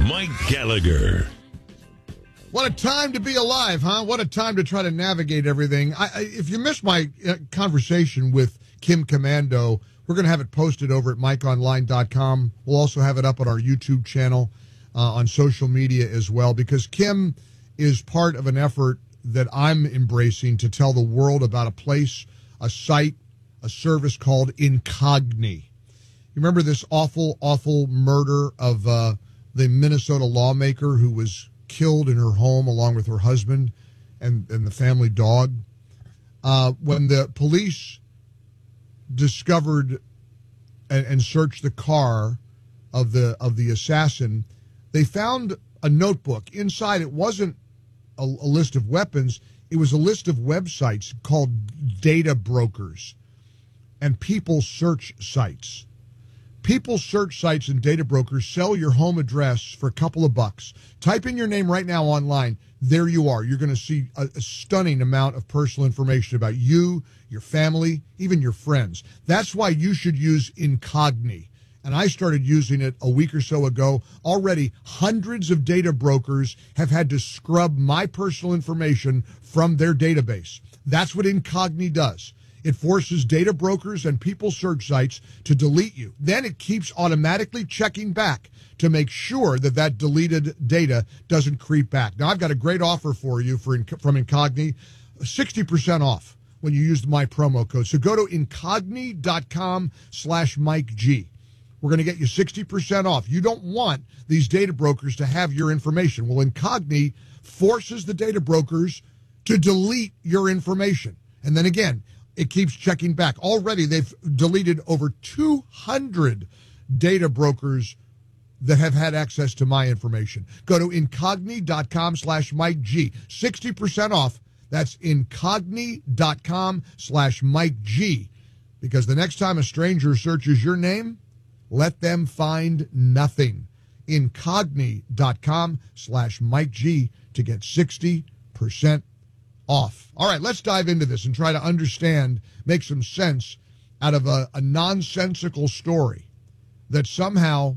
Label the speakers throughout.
Speaker 1: Mike Gallagher.
Speaker 2: What a time to be alive, huh? What a time to try to navigate everything. If you missed my conversation with Kim Komando, we're going to have it posted over at MikeOnline.com. We'll also have it up on our YouTube channel, on social media as well, because Kim is part of an effort that I'm embracing to tell the world about a place, a site, a service called Incogni. You remember this awful, awful murder of the Minnesota lawmaker who was killed in her home along with her husband and the family dog? When the police discovered and searched the car of the assassin, they found a notebook. Inside, it wasn't a list of weapons. It was a list of websites called data brokers and people search sites. People search sites and data brokers sell your home address for a couple of bucks. Type in your name right now online. There you are. You're going to see a stunning amount of personal information about you, your family, even your friends. That's why you should use Incogni. And I started using it a week or so ago. Already, hundreds of data brokers have had to scrub my personal information from their database. That's what Incogni does. It forces data brokers and people search sites to delete you. Then it keeps automatically checking back to make sure that that deleted data doesn't creep back. Now, I've got a great offer for you from Incogni, 60% off when you use my promo code. So go to Incogni.com/MikeG. We're going to get you 60% off. You don't want these data brokers to have your information. Well, Incogni forces the data brokers to delete your information. And then again, it keeps checking back. Already, they've deleted over 200 data brokers that have had access to my information. Go to Incogni.com/MikeG. 60% off. That's Incogni.com/MikeG. Because the next time a stranger searches your name, let them find nothing. Incogni.com/MikeG to get 60% off. All right, let's dive into this and try to understand, make some sense out of a nonsensical story that somehow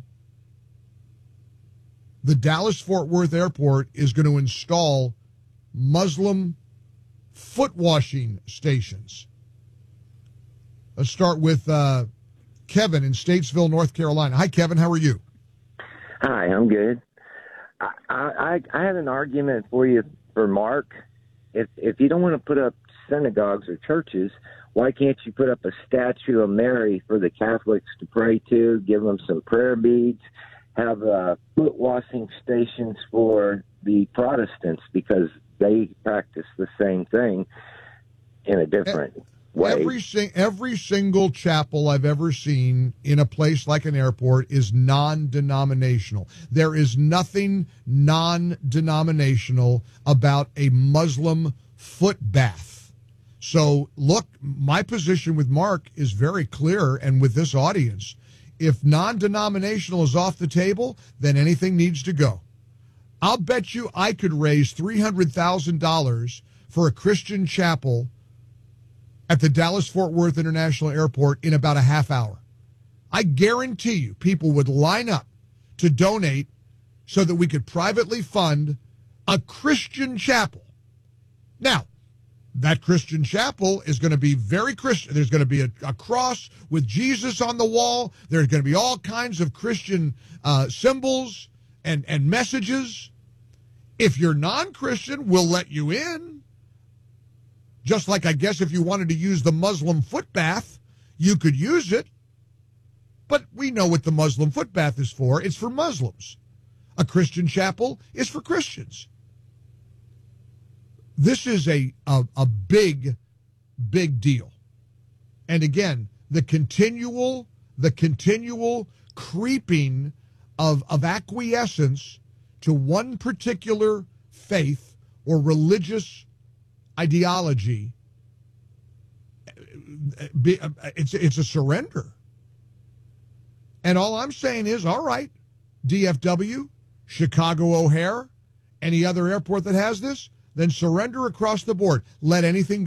Speaker 2: the Dallas-Fort Worth Airport is going to install Muslim foot washing stations. Let's start with Kevin in Statesville, North Carolina. Hi, Kevin. How are you?
Speaker 3: Hi, I'm good. I had an argument for you for Mark. If you don't want to put up synagogues or churches, why can't you put up a statue of Mary for the Catholics to pray to, give them some prayer beads, have foot washing stations for the Protestants because they practice the same thing in a different way.
Speaker 2: Every single chapel I've ever seen in a place like an airport is non-denominational. There is nothing non-denominational about a Muslim foot bath. So, look, my position with Mark is very clear, and with this audience, if non-denominational is off the table, then anything needs to go. I'll bet you I could raise $300,000 for a Christian chapel at the Dallas-Fort Worth International Airport in about a half hour. I guarantee you people would line up to donate so that we could privately fund a Christian chapel. Now, that Christian chapel is going to be very Christian. There's going to be a cross with Jesus on the wall. There's going to be all kinds of Christian symbols and messages. If you're non-Christian, we'll let you in. Just like I guess if you wanted to use the Muslim foot bath, you could use it. But we know what the Muslim foot bath is for. It's for Muslims. A Christian chapel is for Christians. This is a big, big deal. And again, the continual creeping of acquiescence to one particular faith or religious ideology, it's a surrender. And all I'm saying is, all right, DFW, Chicago O'Hare, any other airport that has this, then surrender across the board. Let anything